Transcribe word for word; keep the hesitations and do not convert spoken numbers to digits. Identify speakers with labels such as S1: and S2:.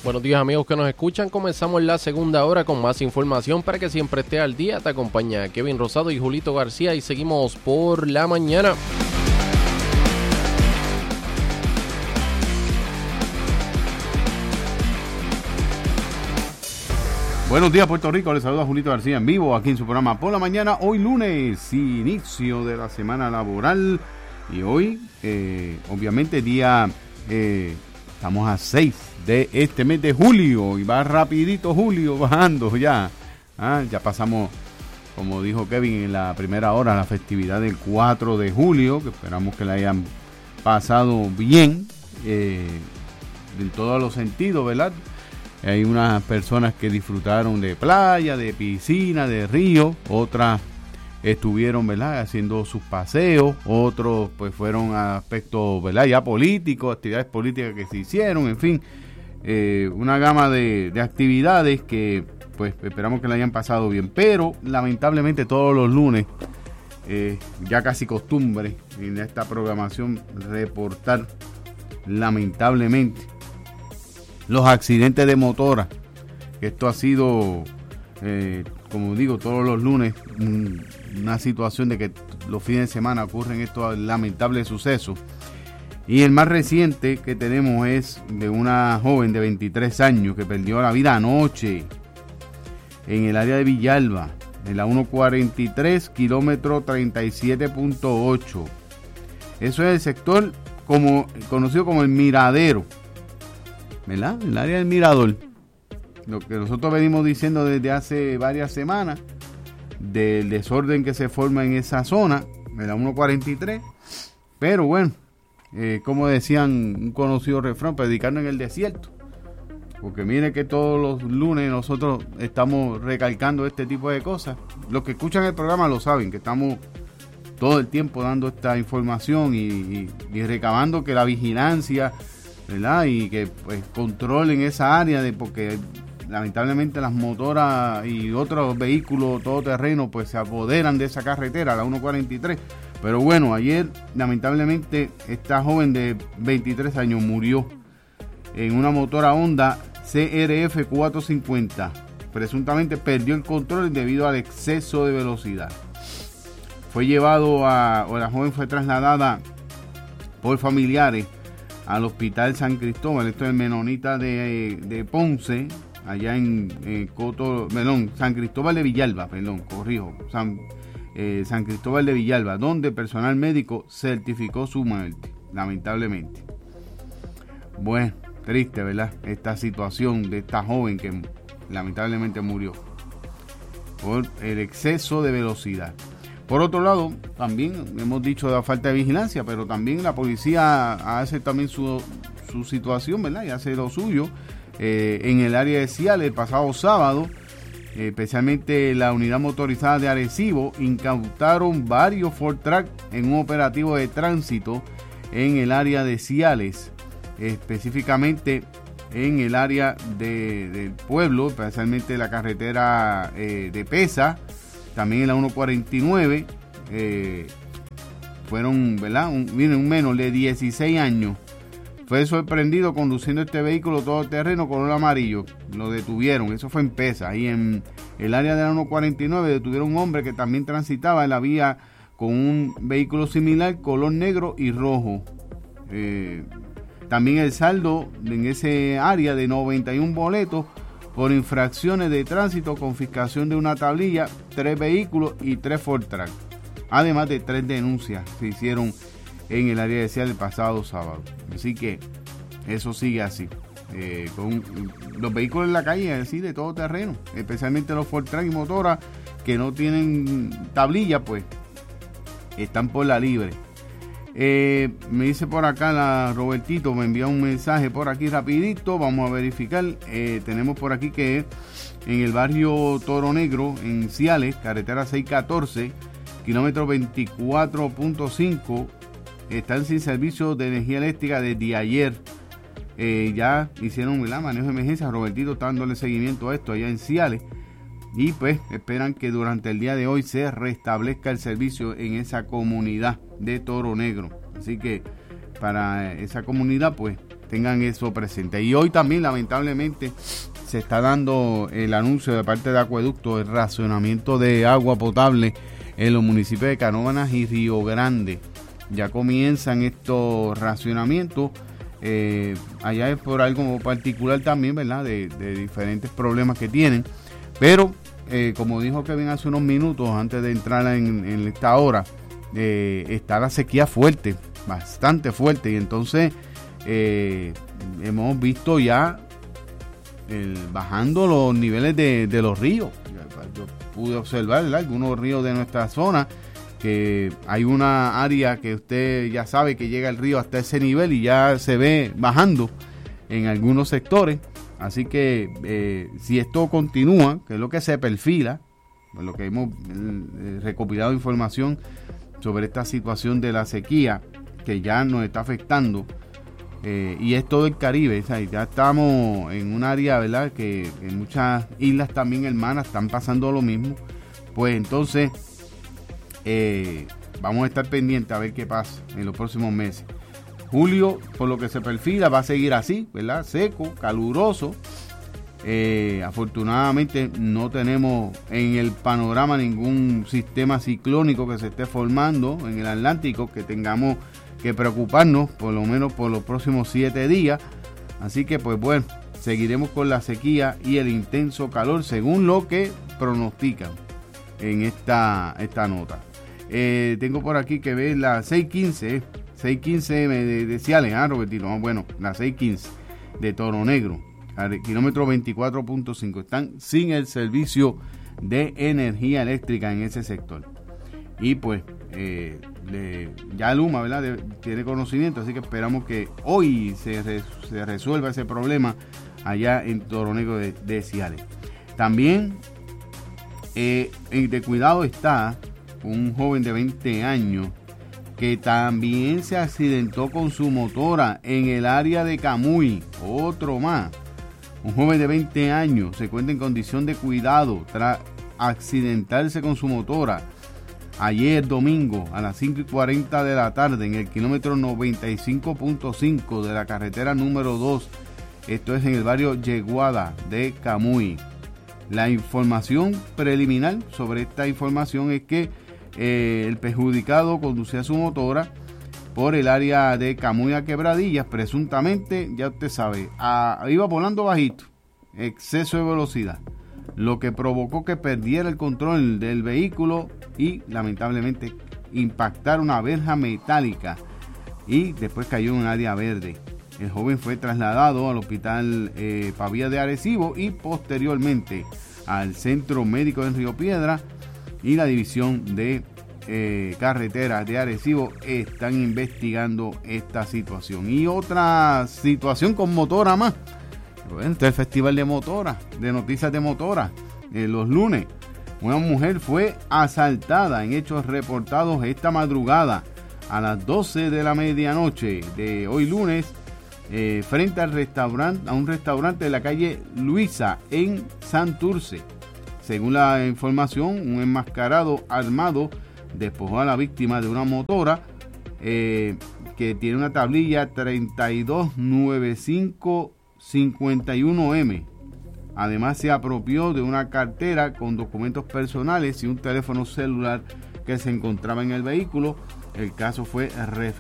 S1: Buenos días amigos que nos escuchan, comenzamos la segunda hora con más información para que siempre esté al día. Te acompaña Kevin Rosado y Julito García y seguimos por la mañana.
S2: Buenos días Puerto Rico, les saluda Julito García en vivo aquí en su programa Por la Mañana, hoy lunes, inicio de la semana laboral y hoy eh, obviamente día, eh, estamos a seis de este mes de julio y va rapidito julio bajando ya, ah, ya pasamos, como dijo Kevin en la primera hora, la festividad del cuatro de julio, que esperamos que la hayan pasado bien, eh, en todos los sentidos, ¿verdad? Hay unas personas que disfrutaron de playa, de piscina, de río, otras estuvieron, ¿verdad?, haciendo sus paseos, otros pues fueron a aspectos, ¿verdad?, ya políticos, actividades políticas que se hicieron, en fin, eh, una gama de, de actividades que pues esperamos que la hayan pasado bien, pero lamentablemente todos los lunes, eh, ya casi costumbre en esta programación reportar lamentablemente los accidentes de motora. Esto ha sido, eh, como digo, todos los lunes, un, una situación de que los fines de semana ocurren estos lamentables sucesos. Y el más reciente que tenemos es de una joven de veintitrés años que perdió la vida anoche en el área de Villalba, en la ciento cuarenta y tres, kilómetro treinta y siete punto ocho. Eso es el sector como, conocido como el Miradero, ¿verdad? El área del Mirador. Lo que nosotros venimos diciendo desde hace varias semanas del desorden que se forma en esa zona, de la ciento cuarenta y tres. Pero bueno, eh, como decían un conocido refrán, predicando en el desierto. Porque mire que todos los lunes nosotros estamos recalcando este tipo de cosas. Los que escuchan el programa lo saben, que estamos todo el tiempo dando esta información y, y, y recabando que la vigilancia, ¿verdad?, y que pues controlen esa área, de porque lamentablemente las motoras y otros vehículos todoterreno pues se apoderan de esa carretera, la ciento cuarenta y tres. Pero bueno, ayer lamentablemente esta joven de veintitrés años murió en una motora Honda C R F cuatrocientos cincuenta. Presuntamente perdió el control debido al exceso de velocidad. Fue llevado a, o la joven fue trasladada por familiares al Hospital San Cristóbal, esto es el Menonita de, de Ponce, allá en eh, Coto, perdón, San Cristóbal de Villalba, perdón, corrijo, San, eh, San Cristóbal de Villalba, donde el personal médico certificó su muerte, lamentablemente. Bueno, triste, ¿verdad?, esta situación de esta joven que lamentablemente murió por el exceso de velocidad. Por otro lado, también hemos dicho de la falta de vigilancia, pero también la policía hace también su, su situación, ¿verdad?, y hace lo suyo. Eh, en el área de Ciales, el pasado sábado, eh, especialmente la unidad motorizada de Arecibo, incautaron varios Ford Track en un operativo de tránsito en el área de Ciales, específicamente en el área de, del pueblo, especialmente la carretera eh, de Pesa. También en la ciento cuarenta y nueve, eh, fueron, ¿verdad? Un, miren, un menor de dieciséis años fue sorprendido conduciendo este vehículo todoterreno color amarillo. Lo detuvieron, eso fue en Pesa. Ahí en el área de la ciento cuarenta y nueve detuvieron a un hombre que también transitaba en la vía con un vehículo similar, color negro y rojo. Eh, también el saldo en ese área de noventa y uno boletos por infracciones de tránsito, confiscación de una tablilla, tres vehículos y tres Ford Track. Además de tres denuncias se hicieron en el área de Ciales el pasado sábado. Así que eso sigue así. Eh, con los vehículos en la calle, así de todo terreno, especialmente los Ford Track y motoras que no tienen tablilla, pues están por la libre. Eh, me dice por acá la Robertito, me envía un mensaje por aquí rapidito, vamos a verificar. Eh, tenemos por aquí que en el barrio Toro Negro, en Ciales, carretera seiscientos catorce, kilómetro veinticuatro punto cinco, están sin servicio de energía eléctrica desde ayer. Eh, ya hicieron, ¿verdad?, manejo de emergencia. Robertito está dándole seguimiento a esto allá en Ciales. Y pues esperan que durante el día de hoy se restablezca el servicio en esa comunidad de Toro Negro. Así que para esa comunidad pues tengan eso presente. Y hoy también, lamentablemente, se está dando el anuncio de parte de Acueducto el racionamiento de agua potable en los municipios de Canóvanas y Río Grande. Ya comienzan estos racionamientos. Eh, allá es por algo particular también, ¿verdad? De, de diferentes problemas que tienen. Pero, eh, como dijo Kevin hace unos minutos, antes de entrar en, en esta hora, eh, está la sequía fuerte, bastante fuerte. Y entonces eh, hemos visto ya el, bajando los niveles de, de los ríos. Yo pude observar, ¿verdad?, algunos ríos de nuestra zona, que hay una área que usted ya sabe que llega el río hasta ese nivel y ya se ve bajando en algunos sectores. Así que eh, si esto continúa, que es lo que se perfila, por lo que hemos eh, recopilado información sobre esta situación de la sequía que ya nos está afectando, eh, y es todo el Caribe, o sea, ya estamos en un área, ¿verdad?, que en muchas islas también hermanas están pasando lo mismo. Pues entonces Eh, vamos a estar pendientes a ver qué pasa en los próximos meses. Julio, por lo que se perfila, va a seguir así, ¿verdad? Seco, caluroso. Eh, afortunadamente no tenemos en el panorama ningún sistema ciclónico que se esté formando en el Atlántico que tengamos que preocuparnos, por lo menos por los próximos siete días. Así que, pues bueno, seguiremos con la sequía y el intenso calor según lo que pronostican en esta, esta nota. Eh, tengo por aquí que ver la seis quince, seis quince me decía Alejandro Robertino, ah, bueno, la seis quince de Toro Negro, al kilómetro veinticuatro punto cinco, están sin el servicio de energía eléctrica en ese sector. Y pues, eh, le, ya Luma, ¿verdad?, de, tiene conocimiento, así que esperamos que hoy se, re, se resuelva ese problema allá en Toro Negro de, de Ciales. También eh, de cuidado está un joven de veinte años que también se accidentó con su motora en el área de Camuy. Otro más. Un joven de veinte años se encuentra en condición de cuidado tras accidentarse con su motora ayer domingo a las cinco y cuarenta de la tarde en el kilómetro noventa y cinco punto cinco de la carretera número dos. Esto es en el barrio Yeguada de Camuy. La información preliminar sobre esta información es que eh, el perjudicado conducía su motora por el área de Camuy a Quebradillas, presuntamente, ya usted sabe, a, iba volando bajito, exceso de velocidad, lo que provocó que perdiera el control del vehículo y lamentablemente impactar una verja metálica y después cayó en un área verde. El joven fue trasladado al hospital eh, Pavía de Arecibo y posteriormente al Centro Médico de Río Piedra, y la división de eh, carreteras de Arecibo están investigando esta situación. Y otra situación con motora más. Bueno, este es el Festival de Motora, de Noticias de Motora, eh, los lunes. Una mujer fue asaltada en hechos reportados esta madrugada a las doce de la medianoche de hoy lunes, eh, frente al restaurante, a un restaurante de la calle Luisa en Santurce. Según la información, un enmascarado armado despojó a la víctima de una motora eh, que tiene una tablilla treinta y dos noventa y cinco cincuenta y uno eme. Además, se apropió de una cartera con documentos personales y un teléfono celular que se encontraba en el vehículo. El caso fue referido